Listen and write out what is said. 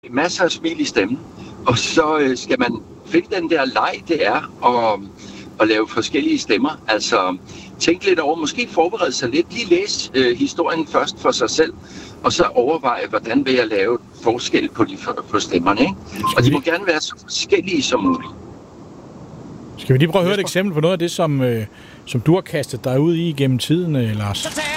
Masser af smil i stemmen, og så skal man finde den der leg, det er at lave forskellige stemmer. Altså tænke lidt over, måske forberede sig lidt, lige læse historien først for sig selv, og så overveje, hvordan vil jeg lave forskel på stemmerne, ikke? Og de må gerne være så forskellige som muligt. Skal vi lige prøve at høre et eksempel på noget af det, som du har kastet dig ud i gennem tiden, Lars?